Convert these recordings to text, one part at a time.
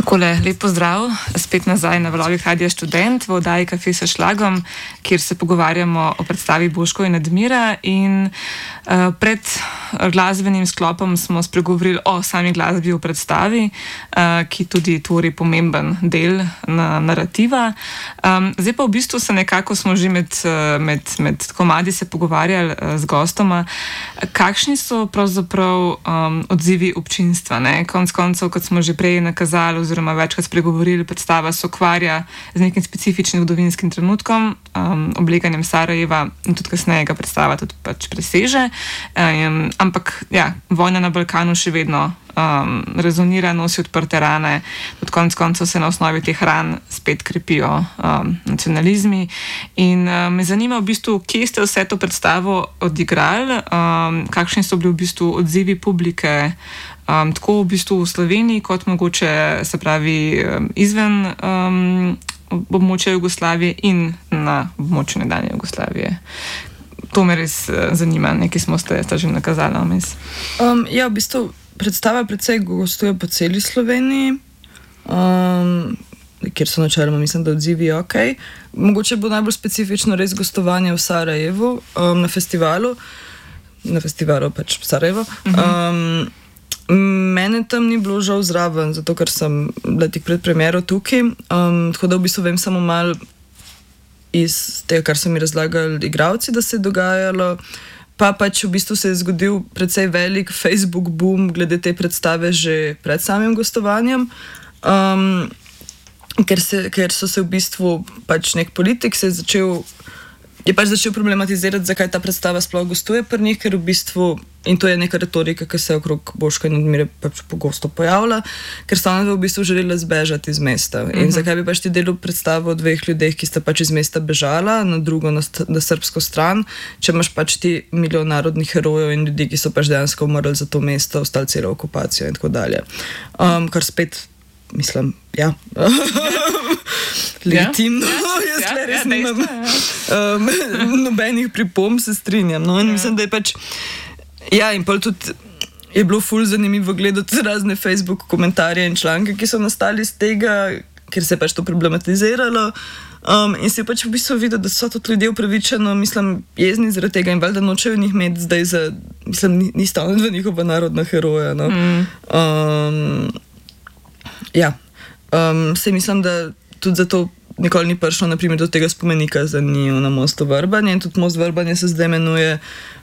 Takole, lep pozdrav, spet nazaj na valovih Radia Študent v oddaji Kafe s šlagom, kjer se pogovarjamo o predstavi Boško in Admira in pred glasbenim sklopom smo spregovorili o sami glasbi v predstavi, ki tudi tvori pomemben del narativa. Zdaj pa v bistvu se nekako smo že med komadi se pogovarjali z gostoma, kakšni so pravzaprav odzivi občinstva, ne? Konec koncev, kot smo že prej nakazali oziroma večkrat spregovorili, predstava se ukvarja z nekim specifičnim zgodovinskim trenutkom, obleganjem Sarajeva in tudi kasneje ga predstava tudi pač preseže. Ampak ja, vojna na Balkanu še vedno rezonira, nosi odprte rane, tudi konec koncev se na osnovi teh ran spet krepijo nacionalizmi. In me zanima v bistvu, kje ste vse to predstavo odigrali, kakšni so bili v bistvu odzivi publike, tako v bistvu v Sloveniji, kot mogoče se pravi izven območja Jugoslavije in na območju nekdanje Jugoslavije. To me res zanima, nekaj smo ste že nakazali vmes. Ja, v bistvu predstava precej gostuje po celi Sloveniji, kjer so načeloma, mislim, da odzivi ok. Mogoče bo najbolj specifično res gostovanje v Sarajevu, na festivalu pač v Sarajevo. Mene tam ni bilo žal zraven, zato ker sem bila tik pred premiero tukaj, tako da v bistvu vem samo malo iz tega, kar so mi razlagali igralci, da se je dogajalo. Pa pač v bistvu se je zgodil precej velik Facebook boom glede te predstave že pred samim gostovanjem, ker so se v bistvu pač nek politik je začel problematizirati, zakaj ta predstava sploh gostuje pri njih, ker v bistvu, in to je neka retorika, ki se okrog Boška in Admire pač pogosto pojavlja, ker so ona v bistvu želela zbežati iz mesta. In zakaj bi pač ti delal predstavo o dveh ljudeh, ki sta pač iz mesta bežala, na drugo, na srbsko stran, če imaš pač ti milijon narodnih herojev in ljudi, ki so pač dejansko umrli za to mesto, ostali celo okupacijo in tako dalje. Kar spet, mislim, ja, legitimno, jaz tle res nimam nobenih pripomb, se strinjam. No? In mislim, da je pač, ja, in pol tudi je bilo ful zanimivo gledati razne Facebook komentarje in članke, ki so nastali iz tega, ker se je pač to problematiziralo. In si pač v bistvu videl, da so tudi ljudje upravičeno, mislim, jezni zaradi tega in valjda nočejo njih imeti zdaj za, mislim, ni stavno dva njihova narodna heroja. No? Ja, se mislim, da tudi zato nikoli ni prišlo naprimer do tega spomenika za njiju na mostu Vrbanje in tudi most Vrbanje se zdaj imenuje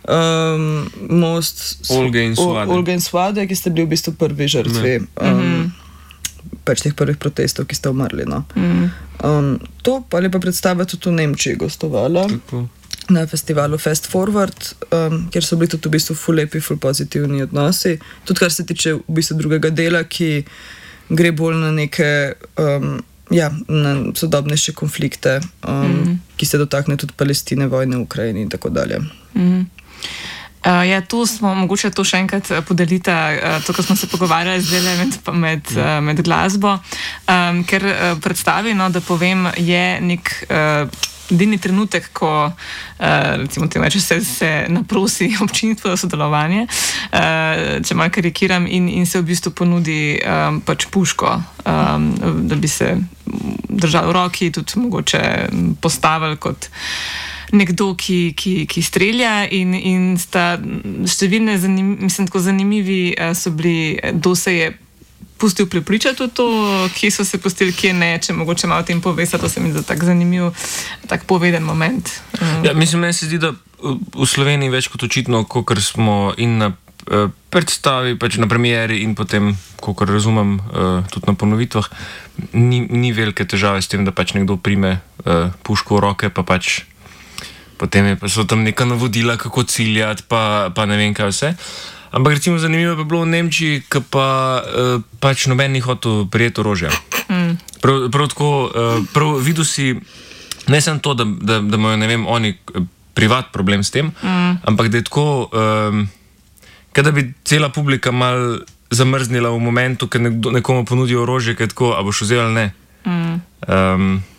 most Olge in Svade, ki ste bili v bistvu prvi žrtvi pač teh prvih protestov, ki ste umrli. No. To pa je pa predstava tudi v Nemčiji gostovala. Na festivalu Fast Forward, kjer so bili tudi v bistvu ful lepi, ful pozitivni odnosi. Tudi kar se tiče v bistvu drugega dela, ki gre bolj na neke na sodobnejše konflikte, ki se dotakne tudi Palestine, vojne v Ukrajini in tako dalje. Ja, tu smo, mogoče to še enkrat podelita, to, ko smo se pogovarjali zdaj med glasbo, ker predstavi, no, da povem, je nek edini trenutek, ko recimo temu reče, se naprosi občinstvo za sodelovanje, če malo karikiram, in se v bistvu ponudi pač puško, da bi se držal v roki, tudi mogoče postavili kot nekdo, ki strelja, in sta številne tako zanimivi so bili, kdo se je pustil prepričati v to, kje so se pustili, kje ne, če mogoče malo o tem povesta, to se mi zdi tak zanimiv, tak poveden moment. Ja, mislim, meni se zdi, da v Sloveniji več kot očitno, kakor smo in na predstavi, pač na premieri in potem, kakor razumem, tudi na ponovitvah, ni velike težave s tem, da pač nekdo prime puško v roke, pa pač potem so tam neka navodila, kako ciljati, pa ne vem kaj vse. Ampak recimo zanimivo bi bilo v Nemčiji, ki pa pač noben ni hotel prijeti orožja. Prav tako, videl si, ne samo to, da imajo, ne vem, oni privat problem s tem, ampak da je tako, kada bi cela publika mal zamrznila v momentu, ker nekomu ponudi orožje, ker je tako, a boš vzel ali ne.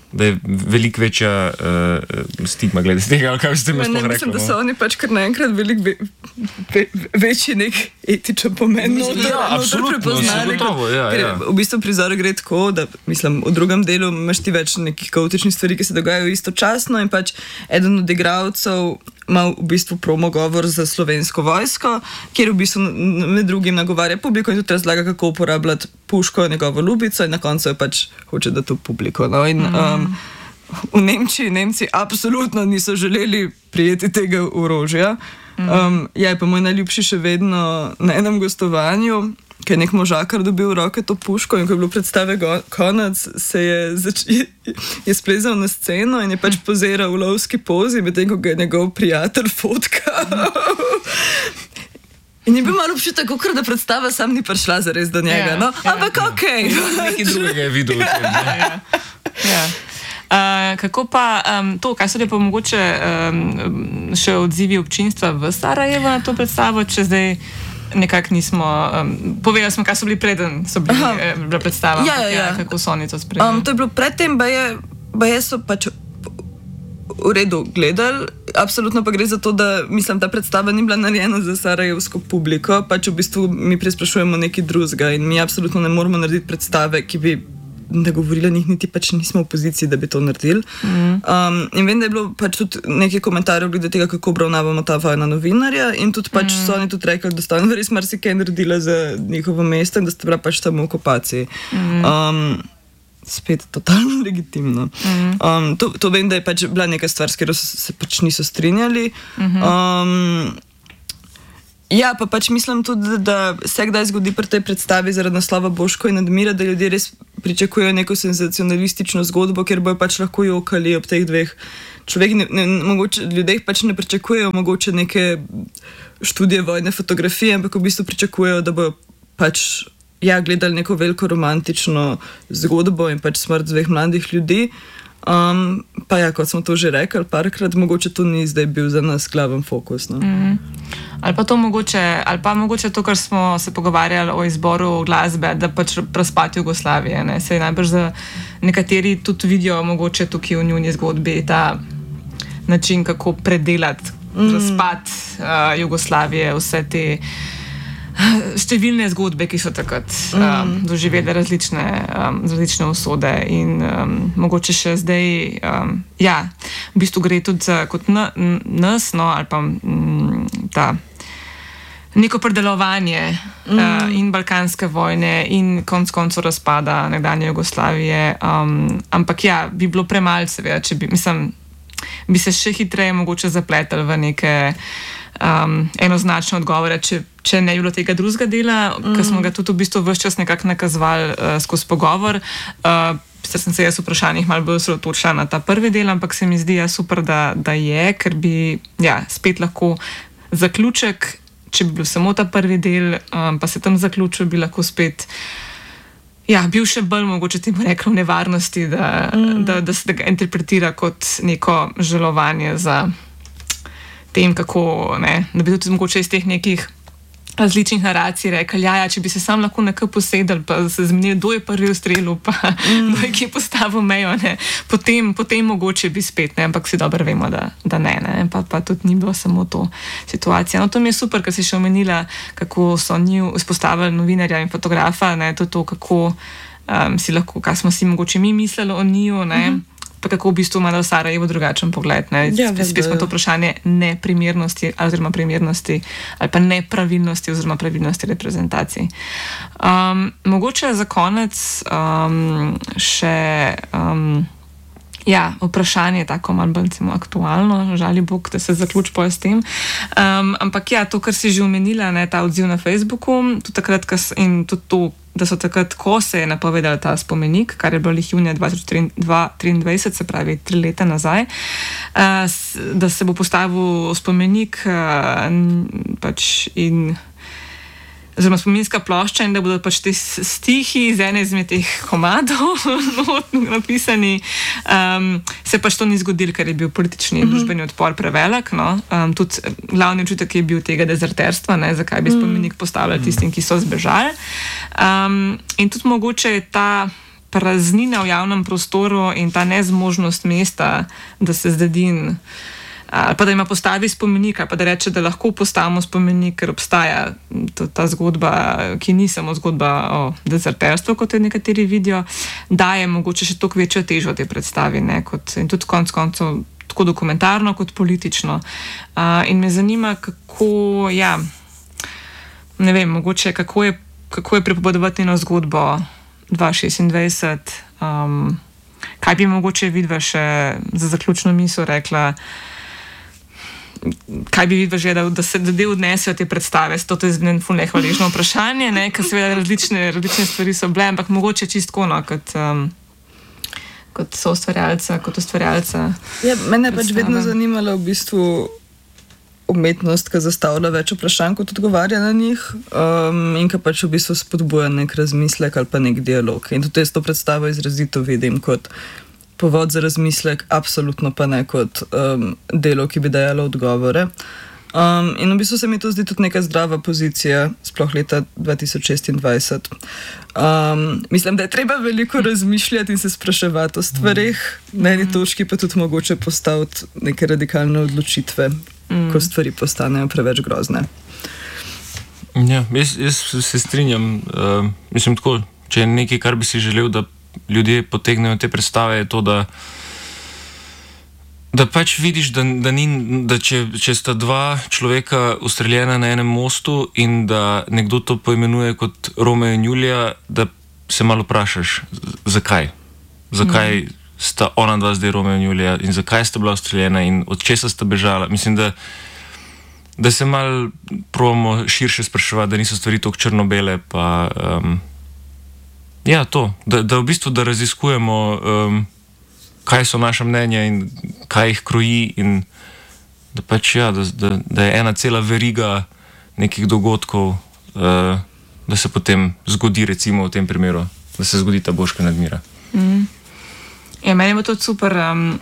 da je veliko večja stigma glede tega, ali kaj ste mi sploh rekli. Mislim, da so oni pač kar naenkrat veliko večji nek etičen pomen. Absolutno, gotovo, ja. V bistvu prizor gre tako, da mislim, v drugem delu imaš ti več nekih kaotičnih stvari, ki se dogajajo istočasno in pač eden od igralcev ima v bistvu promo govor za Slovensko vojsko, kjer v bistvu med drugim nagovarja publiko in tudi razlaga, kako uporabljati puško, njegovo ljubico in na koncu je pač hoče dati v publiko. No? In v Nemčiji Nemci absolutno niso želeli prijeti tega orožja. Je pa moj najljubši še vedno na enem gostovanju, ker je nek možakar dobil v roke to puško in ko je bilo predstave konec, se je splezal na sceno in je pač poziral v lovski pozi, medtem ko ga je njegov prijatelj fotkal. In je bil malo občutek, kot da predstava sam ni prišla zares do njega. No? Ampak okej. Nekaj drugega je videl v tem. Kako pa to, kaj so lepo mogoče še odzivi občinstva v Sarajevo na to predstavo, če zdaj nekako nismo, povedali smo, kaj so bili preden, so bili predstava, kako so oni to sprejeli. To je bilo predtem, baje so pač v redu gledali, absolutno pa gre za to, da mislim, ta predstava ni bila narejena za sarajevsko publiko, pač v bistvu mi presprašujemo nekaj drugega in mi absolutno ne moramo narediti predstave, ki bi da govorila njih, niti pač nismo v poziciji, da bi to naredili. In vem, da je bilo pač tudi nekaj komentarjev glede tega, kako obravnavamo ta vojna novinarja in tudi pač so oni tudi rekli, da sta oni res marsikaj naredila za njihovo mesto in da sta bila pač tam v okupaciji. Spet totalno legitimno. To vem, da je pač bila neka stvar, s katero se pač niso strinjali. Ja, pa pač mislim tudi, da se kdaj zgodi pri tej predstavi zaradi naslova Boško in Admira, da ljudje res pričakujejo neko senzacionalistično zgodbo, kjer bojo pač lahko jokali ob teh dveh človekih. Mogoče ljudje pač ne pričakujejo mogoče neke študije vojne fotografije, ampak v bistvu pričakujejo, da bojo pač gledali neko veliko romantično zgodbo in pač smrt dveh mladih ljudi. Pa ja, kot smo to že rekli parkrat, mogoče to ni zdaj bil za nas glaven fokus. No? Ali pa mogoče to, kar smo se pogovarjali o izboru glasbe, da pač razpad Jugoslavije. Ne? Sej najbrž za nekateri tudi vidijo mogoče tukaj v njuni zgodbi ta način, kako predelati razpad Jugoslavije, vse te številne zgodbe, ki so takrat doživele različne usode in mogoče še zdaj v bistvu gre tudi za kot nas, no, ali pa ta neko predelovanje in balkanske vojne in konec koncev razpada nekdanje Jugoslavije, ampak bi bilo premalo seveda, če bi se še hitreje mogoče zapletali v neke enoznačne odgovore, če ne bi bilo tega drugega dela, ker smo ga tudi v bistvu ves čas nekako nakazovali skozi pogovor. Sicer sem se jaz v vprašanjih malo bolj osredotočila na ta prvi del, ampak se mi zdi super, da je, ker bi spet lahko zaključek, če bi bil samo ta prvi del, pa se tam zaključil, bi lahko spet bil še bolj mogoče ti rekli v nevarnosti, da se ga interpretira kot neko žalovanje za tem, kako, da bi tudi mogoče iz teh nekih različnih naracij rekli, če bi se sam lahko nekaj posedali, pa se zmenili, kdo je prvi ustrelil, pa kdo je kje postavil mejo, potem mogoče bi spet, ampak vsi dobro vemo, da ne, pa tudi ni bilo samo to situacija. No, to mi je super, ker si še omenila, kako so njih izpostavili novinarja in fotografa, tudi to, kako si lahko, kaj smo si mogoče mi mislili o njiju, pa kako v bistvu ima v Sarajevo drugačen pogled. Spet smo to vprašanje neprimernosti oziroma primernosti ali pa nepravilnosti oziroma pravilnosti reprezentacij. Mogoče za konec še vprašanje tako malo bolj aktualno, žali Bog, da se zaključi s tem. Ampak to, kar si že omenila, ta odziv na Facebooku, tudi takrat, in tudi to, da so takrat, ko se je napovedal ta spomenik, kar je bilo junija 2023, se pravi 3 leta nazaj, da se bo postavil spomenik oziroma spominska plošča in da bodo pač te stihi iz ene izmed teh komadov napisani. Se pač to ni zgodilo, ker je bil politični in družbeni odpor prevelik. Tudi glavni občutek je bil tega dezerterstva, zakaj bi spomenik postavljali tistim, ki so zbežali. In tudi mogoče je ta praznina v javnem prostoru in ta nezmožnost mesta, da se Zdedin, ali pa da ima postavi spomenik, ali pa da reče, da lahko postavimo spomenik, ker obstaja ta zgodba, ki ni samo zgodba o dezerterstvu, kot jo nekateri vidijo, daje mogoče še toliko večjo težo te predstavi, ne, in tudi konec koncev tako dokumentarno kot politično. In me zanima, kako, ja, ne vem, mogoče kako je pripovedovati eno zgodbo 2026, kaj bi mogoče vidva še za zaključno misel rekla, kaj bi vidva že, da se del odnesejo te predstave, to je zdaj ful nehvaležno vprašanje, ne, ker seveda različne stvari so bile, ampak mogoče čistko, no, kot soustvarjalca, kot ustvarjalca. Ja, mene je pač vedno zanimala v bistvu umetnost, ki zastavlja več vprašanj, kot odgovarja na njih, in ki pač v bistvu spodbuja nek razmislek ali pa nek dialog. In tudi jaz to predstavo izrazito vidim kot povod za razmislek, absolutno pa ne kot delo, ki bi dajalo odgovore. In v bistvu se mi to zdi tudi neka zdrava pozicija, sploh leta 2026. Mislim, da je treba veliko razmišljati in se spraševati o stvarih, na eni točki pa tudi mogoče postaviti neke radikalne odločitve, ko stvari postanejo preveč grozne. Ja, jaz se strinjam. Mislim tako, če je nekaj, kar bi si želel, da ljudje potegnejo te predstave, je to, da pač vidiš, da če sta dva človeka ustreljena na enem mostu in da nekdo to poimenuje kot Romeo in Julija, da se malo vprašaš, zakaj? Zakaj sta ona dva zdaj Romeo in Julija in zakaj sta bila ustreljena in od česa sta bežala? Mislim, da se malo probamo širše spraševati, da niso stvari toliko črno-bele, pa ja, to, da v bistvu da raziskujemo kaj so naša mnenja in kaj jih kroji in da pač ja, da je ena cela veriga nekih dogodkov, da se potem zgodi, recimo v tem primeru, da se zgodi ta Boška Nadmira. Ja, meni je to super,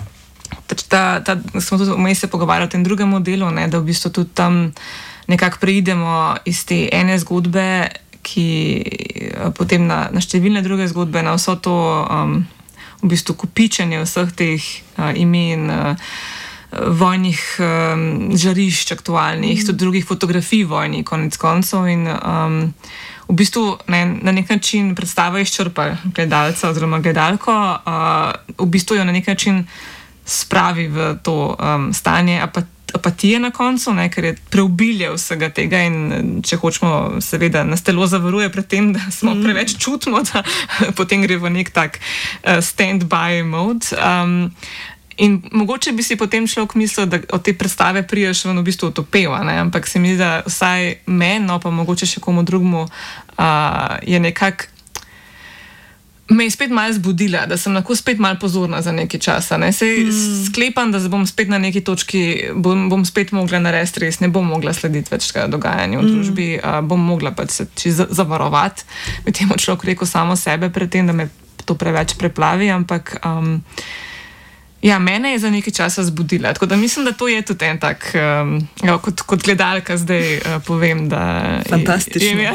smo tudi vmes se pogovarjali o tem drugem modelu, ne, da v bistvu tudi tam nekako preidemo iz te ene zgodbe, ki potem na številne druge zgodbe, na vso to v bistvu kopičenje vseh teh imen, vojnih žarišč aktualnih, tudi drugih fotografij vojnih, konec koncev, in v bistvu na nek način predstava izčrpa gledalca oziroma gledalko, v bistvu jo na nek način spravi v to stanje apatije na koncu, ne, ker je preobilje vsega tega in če hočemo, seveda nas telo zavaruje pred tem, da smo preveč čutimo, da potem gre v nek tak stand-by mode. In mogoče bi si potem človek mislil, da od te predstave priješ v bistvu utopel, ampak se mi zdi, da vsaj meni, pa mogoče še komu drugmu, je nekako me je spet malo zbudila, da sem lahko spet malo pozorna za nekaj časa. Sej sklepam, da bom spet na neki točki, bom spet mogla narediti res, ne bom mogla slediti več dogajanju v družbi, bom mogla pač se zavarovati, med tem človek rekel samo sebe pred tem, da me to preveč preplavi, ampak ja, mene je za nekaj časa zbudila. Tako da mislim, da to je tudi en tak, kot gledalka zdaj povem, da fantastično.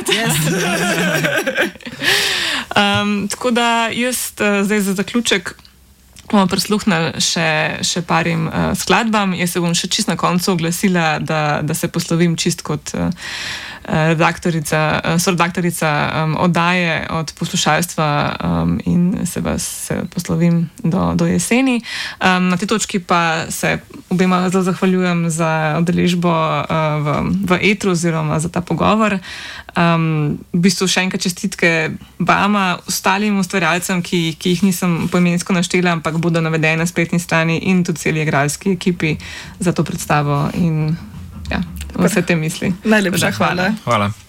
Tako da jaz zdaj za zaključek bomo prisluhnili še parim skladbam. Jaz se bom še čist na koncu oglasila, da se poslovim čist kot soredaktorica oddaje od poslušalstva in se vas poslovim do jeseni. Na tej točki pa se obema zelo zahvaljujem za udeležbo v etru oziroma za ta pogovor. V bistvu še enkrat čestitke vama, ostalim ustvarjalcem, ki jih nisem poimensko naštela, ampak bodo navedene na spletni strani, in tudi celi igralski ekipi za to predstavo in ja, vse te misli. Najlepša hvala. Hvala.